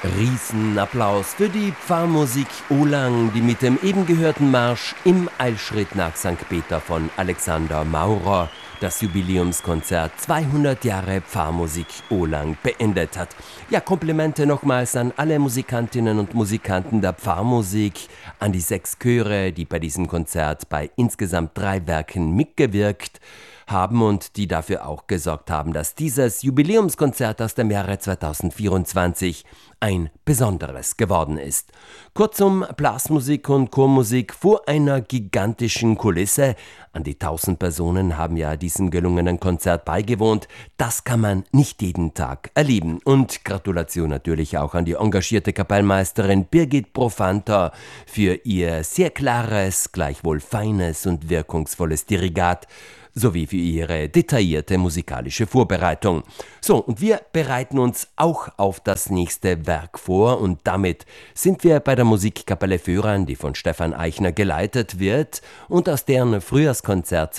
Riesenapplaus für die Pfarrmusik Olang, die mit dem eben gehörten Marsch im Eilschritt nach St. Peter von Alexander Maurer das Jubiläumskonzert 200 Jahre Pfarrmusik Olang beendet hat. Ja, Komplimente nochmals an alle Musikantinnen und Musikanten der Pfarrmusik, an die 6 Chöre, die bei diesem Konzert bei insgesamt 3 Werken mitgewirkt haben und die dafür auch gesorgt haben, dass dieses Jubiläumskonzert aus dem Jahre 2024 ein besonderes geworden ist. Kurzum, Blasmusik und Chormusik vor einer gigantischen Kulisse. An die 1000 Personen haben ja diesem gelungenen Konzert beigewohnt. Das kann man nicht jeden Tag erleben. Und Gratulation natürlich auch an die engagierte Kapellmeisterin Birgit Profanter für ihr sehr klares, gleichwohl feines und wirkungsvolles Dirigat sowie für ihre detaillierte musikalische Vorbereitung. So, und wir bereiten uns auch auf das nächste Werk vor und damit sind wir bei der Musikkapelle Föhren, die von Stefan Eichner geleitet wird und aus deren Frühjahrskonzert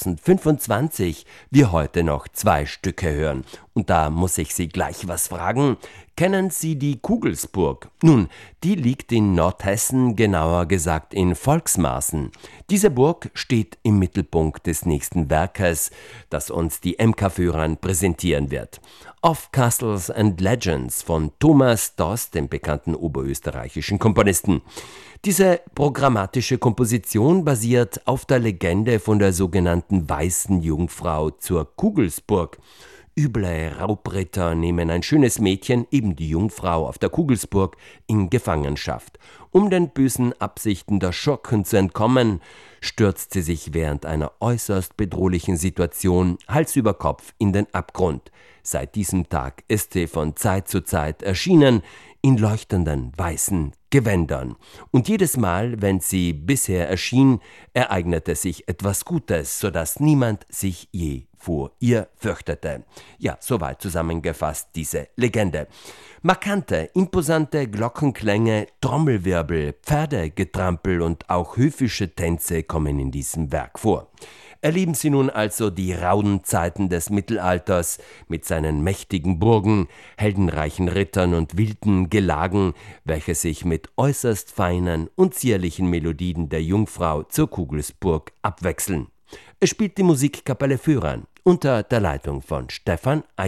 2025 wir heute noch 2 Stücke hören. Und da muss ich Sie gleich was fragen. Kennen Sie die Kugelsburg? Nun, die liegt in Nordhessen, genauer gesagt in Volksmaßen. Diese Burg steht im Mittelpunkt des nächsten Werkes, das uns die MK Föhren präsentieren wird. Of Castles and Legends von Thomas Doss, dem bekannten oberösterreichischen Komponisten. Diese programmatische Komposition basiert auf der Legende von der sogenannten Weißen Jungfrau zur Kugelsburg. Üble Raubritter nehmen ein schönes Mädchen, eben die Jungfrau auf der Kugelsburg, in Gefangenschaft. Um den bösen Absichten der Schurken zu entkommen, stürzt sie sich während einer äußerst bedrohlichen Situation Hals über Kopf in den Abgrund. Seit diesem Tag ist sie von Zeit zu Zeit erschienen, in leuchtenden weißen Gewändern. Und jedes Mal, wenn sie bisher erschien, ereignete sich etwas Gutes, sodass niemand sich je vor ihr fürchtete. Ja, soweit zusammengefasst diese Legende. Markante, imposante Glockenklänge, Trommelwirbel, Pferdegetrampel und auch höfische Tänze kommen in diesem Werk vor. Erleben Sie nun also die rauen Zeiten des Mittelalters mit seinen mächtigen Burgen, heldenreichen Rittern und wilden Gelagen, welche sich mit äußerst feinen und zierlichen Melodien der Jungfrau zur Kugelsburg abwechseln. Es spielt die Musikkapelle Föhren unter der Leitung von Stefan Eichner.